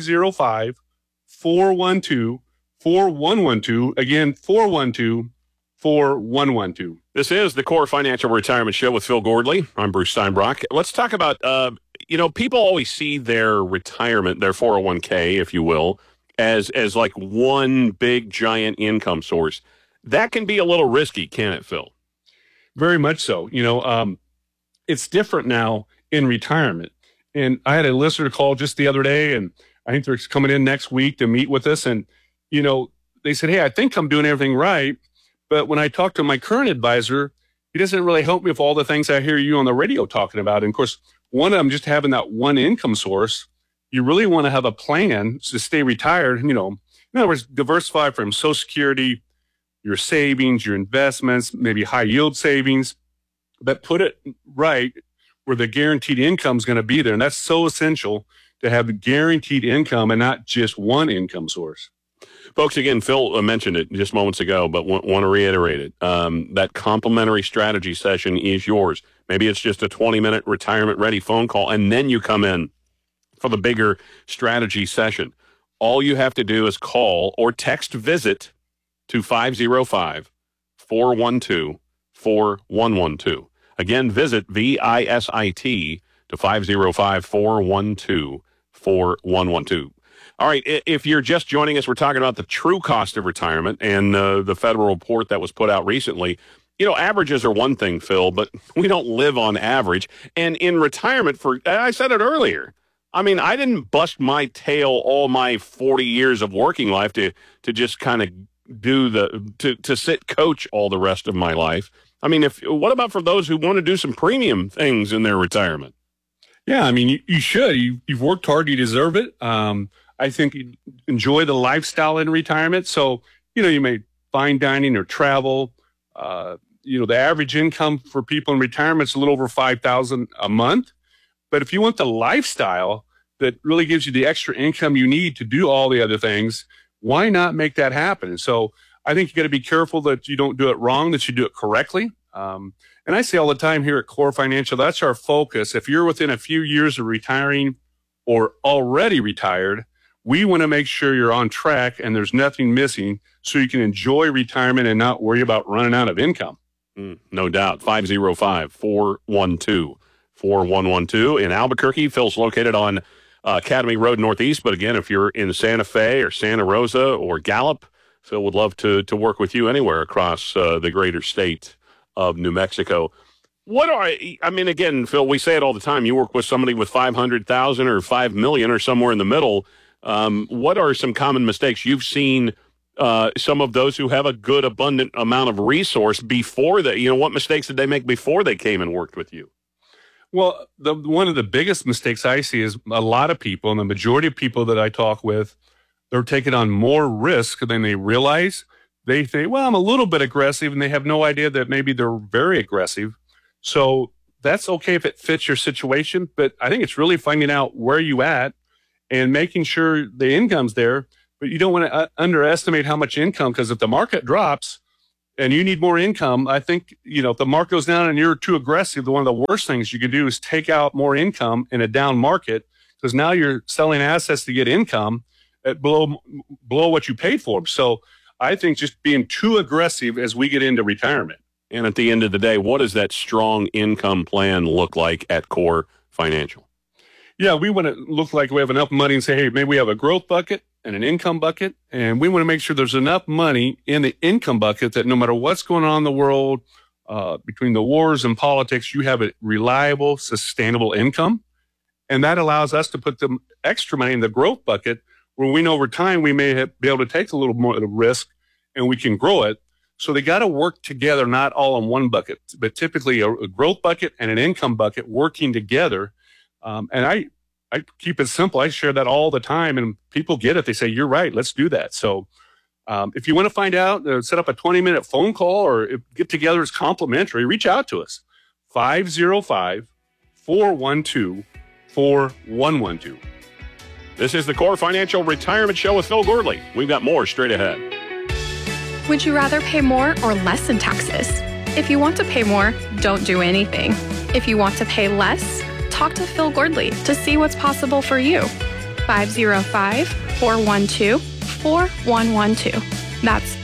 505-412-4112. Again, 412-4112. This is the Core Financial Retirement Show with Phil Gordley. I'm Bruce Steinbrock. Let's talk about, people always see their retirement, their 401k, if you will, as like one big giant income source. That can be a little risky, can't it, Phil? Very much so. It's different now in retirement. And I had a listener call just the other day, and I think they're coming in next week to meet with us. And, they said, hey, I think I'm doing everything right. But when I talk to my current advisor, he doesn't really help me with all the things I hear you on the radio talking about. And of course, one of them, just having that one income source, you really want to have a plan to stay retired. In other words, diversify from Social Security, your savings, your investments, maybe high yield savings, but put it right where the guaranteed income is going to be there. And that's so essential to have guaranteed income and not just one income source. Folks, again, Phil mentioned it just moments ago, but want to reiterate it. That complimentary strategy session is yours. Maybe it's just a 20-minute retirement-ready phone call, and then you come in for the bigger strategy session. All you have to do is call or text VISIT to 505-412-4112. Again, visit VISIT to 505-412-4112. All right, if you're just joining us, we're talking about the true cost of retirement and the federal report that was put out recently. Averages are one thing, Phil, but we don't live on average. And in retirement, I said it earlier, I didn't bust my tail all my 40 years of working life to just kind of to sit coach all the rest of my life. What about for those who want to do some premium things in their retirement? Yeah, you should. You've worked hard. You deserve it. I think you enjoy the lifestyle in retirement. So, you may fine dining or travel. The average income for people in retirement is a little over $5,000 a month. But if you want the lifestyle that really gives you the extra income you need to do all the other things, why not make that happen? And so I think you got to be careful that you don't do it wrong, that you do it correctly. And I say all the time here at Core Financial, that's our focus. If you're within a few years of retiring or already retired, we want to make sure you're on track and there's nothing missing so you can enjoy retirement and not worry about running out of income. No doubt. 505-412-4112 in Albuquerque. Phil's located on Academy Road Northeast. But again, if you're in Santa Fe or Santa Rosa or Gallup, Phil would love to work with you anywhere across the greater state of New Mexico. Again, Phil, we say it all the time. You work with somebody with 500,000 or 5 million or somewhere in the middle. What are some common mistakes you've seen? Some of those who have a good, abundant amount of resource before what mistakes did they make before they came and worked with you? Well, one of the biggest mistakes I see is a lot of people, and the majority of people that I talk with, they're taking on more risk than they realize. They think, well, I'm a little bit aggressive, and they have no idea that maybe they're very aggressive. So that's okay if it fits your situation, but I think it's really finding out where you at and making sure the income's there. But you don't want to underestimate how much income, because if the market drops and you need more income, I think, if the market goes down and you're too aggressive, one of the worst things you can do is take out more income in a down market, because now you're selling assets to get income at below what you paid for them. So I think just being too aggressive as we get into retirement. And at the end of the day, what does that strong income plan look like at Core Financial? Yeah, we want to look like we have enough money and say, hey, maybe we have a growth bucket and an income bucket. And we want to make sure there's enough money in the income bucket that no matter what's going on in the world, between the wars and politics, you have a reliable, sustainable income. And that allows us to put the extra money in the growth bucket, where we know over time we may be able to take a little more of the risk and we can grow it. So they got to work together, not all in one bucket, but typically a growth bucket and an income bucket working together. And I keep it simple. I share that all the time, and people get it. They say, you're right, let's do that. So if you want to find out, set up a 20-minute phone call or get together. It's complimentary. Reach out to us, 505-412-4112. This is the Core Financial Retirement Show with Phil Gordley. We've got more straight ahead. Would you rather pay more or less in taxes? If you want to pay more, don't do anything. If you want to pay less, talk to Phil Gordley to see what's possible for you. 505-412-4112. That's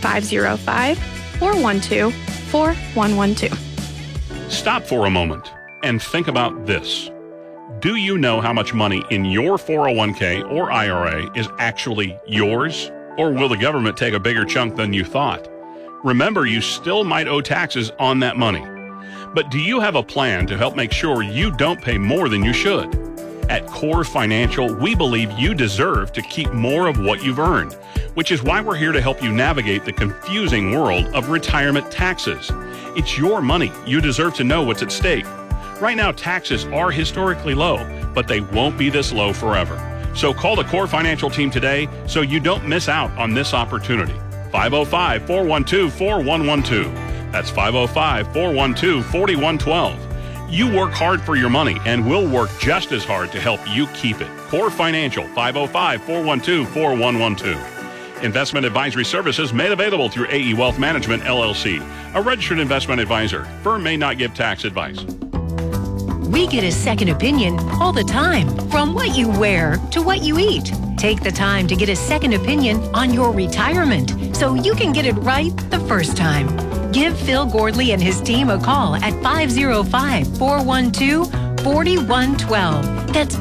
505-412-4112. Stop for a moment and think about this. Do you know how much money in your 401k or IRA is actually yours? Or will the government take a bigger chunk than you thought? Remember, you still might owe taxes on that money. But do you have a plan to help make sure you don't pay more than you should? At Core Financial, we believe you deserve to keep more of what you've earned, which is why we're here to help you navigate the confusing world of retirement taxes. It's your money. You deserve to know what's at stake. Right now, taxes are historically low, but they won't be this low forever. So call the Core Financial team today so you don't miss out on this opportunity. 505-412-4112. That's 505-412-4112. You work hard for your money, and we'll work just as hard to help you keep it. Core Financial, 505-412-4112. Investment advisory services made available through AE Wealth Management, LLC, a registered investment advisor. Firm may not give tax advice. We get a second opinion all the time, from what you wear to what you eat. Take the time to get a second opinion on your retirement so you can get it right the first time. Give Phil Gordley and his team a call at 505-412-4112. That's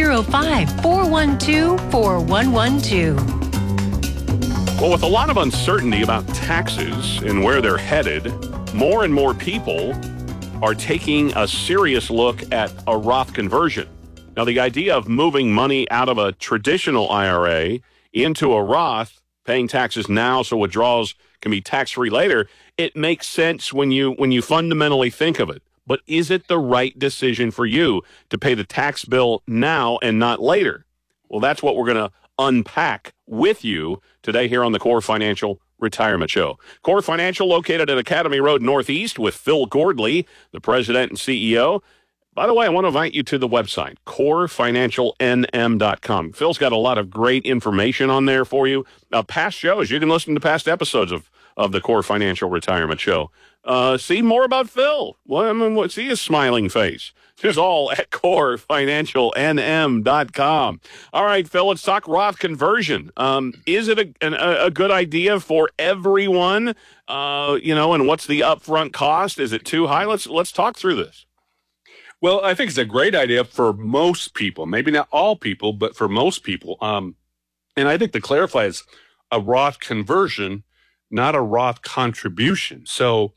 505-412-4112. Well, with a lot of uncertainty about taxes and where they're headed, more and more people are taking a serious look at a Roth conversion. Now, the idea of moving money out of a traditional IRA into a Roth, paying taxes now so withdrawals can be tax-free later, it makes sense when you fundamentally think of it. But is it the right decision for you to pay the tax bill now and not later? Well, that's what we're going to unpack with you today here on the Core Financial Retirement Show. Core Financial, located at Academy Road Northeast, with Phil Gordley, the president and CEO. By the way, I want to invite you to the website, corefinancialnm.com. Phil's got a lot of great information on there for you. Past shows, you can listen to past episodes of the Core Financial Retirement Show. See more about Phil. See his smiling face. It's all at corefinancialnm.com. All right, Phil, let's talk Roth conversion. Is it a good idea for everyone? And what's the upfront cost? Is it too high? Let's talk through this. Well, I think it's a great idea for most people, maybe not all people, but for most people. And I think to clarify, it's a Roth conversion, not a Roth contribution. So,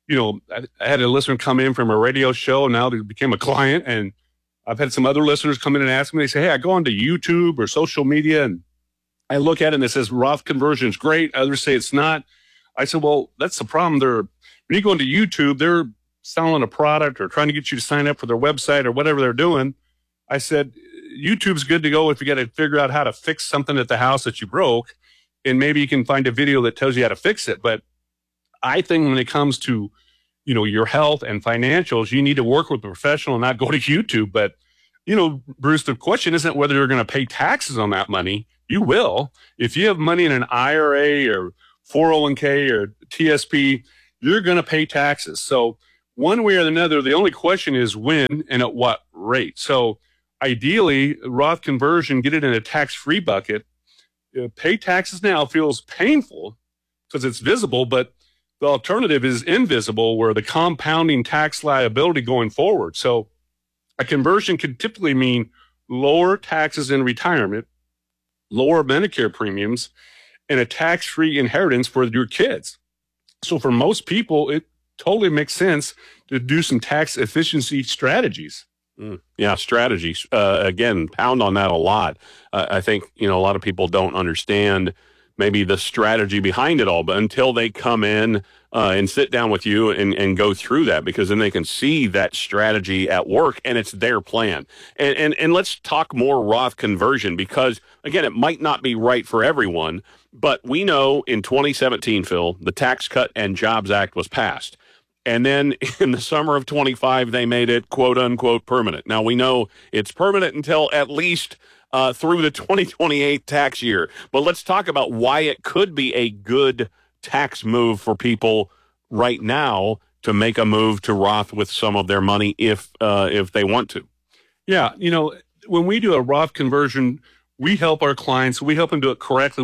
I had a listener come in from a radio show, and now they became a client. And I've had some other listeners come in and ask me, they say, hey, I go onto YouTube or social media and I look at it and it says Roth conversion is great. Others say it's not. I said, well, that's the problem. When you go into YouTube, they're selling a product or trying to get you to sign up for their website or whatever they're doing. I said, YouTube's good to go if you got to figure out how to fix something at the house that you broke, and maybe you can find a video that tells you how to fix it. But I think when it comes to, your health and financials, you need to work with a professional and not go to YouTube. But, Bruce, the question isn't whether you're going to pay taxes on that money. You will. If you have money in an IRA or 401k or TSP, you're going to pay taxes. So one way or another, the only question is when and at what rate. So ideally, Roth conversion, get it in a tax-free bucket. Pay taxes now feels painful because it's visible, but the alternative is invisible, where the compounding tax liability going forward. So a conversion could typically mean lower taxes in retirement, lower Medicare premiums, and a tax-free inheritance for your kids. So for most people, it totally makes sense to do some tax efficiency strategies. Yeah, strategies. Again, pound on that a lot. I think, a lot of people don't understand maybe the strategy behind it all, but until they come in and sit down with you and go through that, because then they can see that strategy at work and it's their plan. And let's talk more Roth conversion, because, again, it might not be right for everyone, but we know in 2017, Phil, the Tax Cut and Jobs Act was passed. And then in the summer of 25, they made it, quote unquote, permanent. Now, we know it's permanent until at least through the 2028 tax year. But let's talk about why it could be a good tax move for people right now to make a move to Roth with some of their money if they want to. Yeah. When we do a Roth conversion, we help our clients. We help them do it correctly.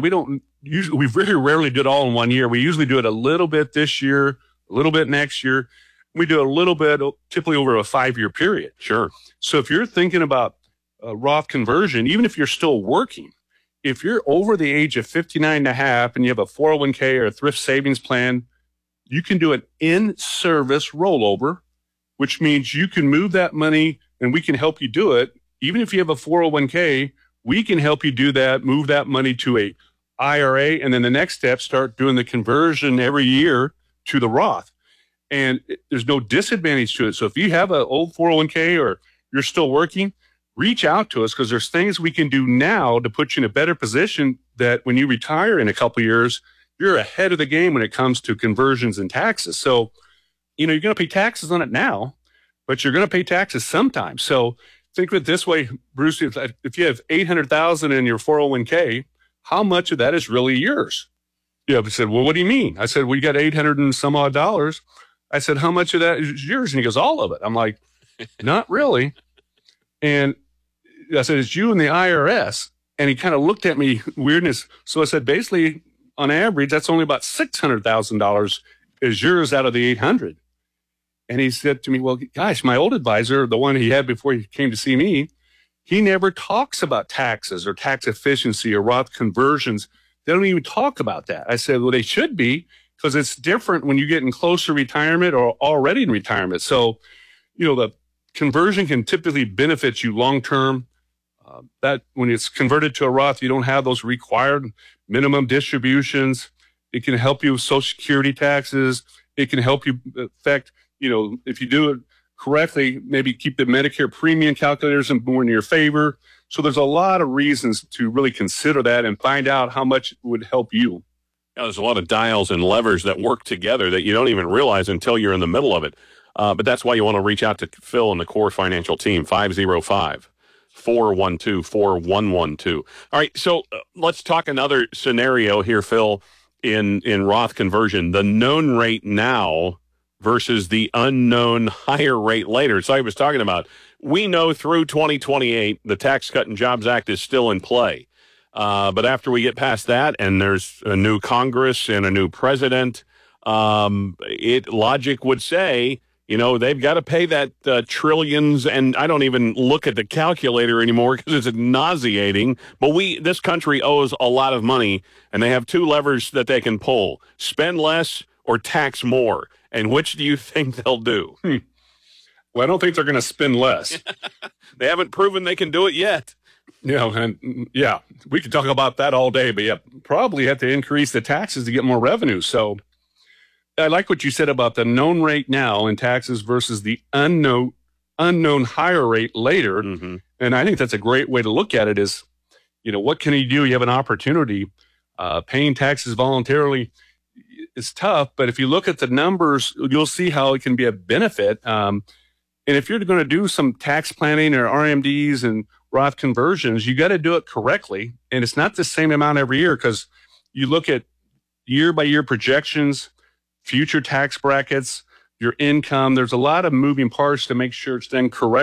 We very rarely do it all in 1 year. We usually do it a little bit this year, a little bit next year. We do a little bit typically over a 5-year period. Sure. So if you're thinking about Roth conversion, even if you're still working, if you're over the age of 59 and a half and you have a 401k or a thrift savings plan, you can do an in-service rollover, which means you can move that money and we can help you do it. Even if you have a 401k, we can help you do that, move that money to a IRA, and then the next step, start doing the conversion every year to the Roth. And there's no disadvantage to it. So if you have an old 401k or you're still working, reach out to us, because there's things we can do now to put you in a better position that when you retire in a couple of years, you're ahead of the game when it comes to conversions and taxes. So, you're going to pay taxes on it now, but you're going to pay taxes sometime. So think of it this way, Bruce, if you have $800,000 in your 401k, how much of that is really yours? I said, well, what do you mean? I said, well, you got 800 and some odd dollars. I said, how much of that is yours? And he goes, all of it. I'm like, not really. And I said, it's you and the IRS. And he kind of looked at me weirdness. So I said, basically, on average, that's only about $600,000 is yours out of the 800. And he said to me, well, gosh, my old advisor, the one he had before he came to see me, he never talks about taxes or tax efficiency or Roth conversions. They don't even talk about that. I said, well, they should be, because it's different when you get in close to retirement or already in retirement. So, the conversion can typically benefit you long-term. That when it's converted to a Roth, you don't have those required minimum distributions. It can help you with Social Security taxes. It can help you affect, if you do it correctly, maybe keep the Medicare premium calculators more in your favor. So there's a lot of reasons to really consider that and find out how much it would help you. Yeah, there's a lot of dials and levers that work together that you don't even realize until you're in the middle of it. But that's why you want to reach out to Phil and the Core Financial team, 505-412-4112. All right, so let's talk another scenario here, Phil, in Roth conversion. The known rate now versus the unknown higher rate later. So I was talking about, we know through 2028, the Tax Cut and Jobs Act is still in play. But after we get past that and there's a new Congress and a new president, logic would say, You know, they've got to pay that trillions, and I don't even look at the calculator anymore because it's nauseating. But this country owes a lot of money, and they have two levers that they can pull: spend less or tax more. And which do you think they'll do? Well, I don't think they're going to spend less. They haven't proven they can do it yet. Yeah, we could talk about that all day, but probably have to increase the taxes to get more revenue. So I like what you said about the known rate now in taxes versus the unknown higher rate later. Mm-hmm. And I think that's a great way to look at it is, what can you do? You have an opportunity. Paying taxes voluntarily is tough, but if you look at the numbers, you'll see how it can be a benefit. And if you're going to do some tax planning or RMDs and Roth conversions, you got to do it correctly. And it's not the same amount every year because you look at year by year projections, future tax brackets, your income. There's a lot of moving parts to make sure it's done correctly.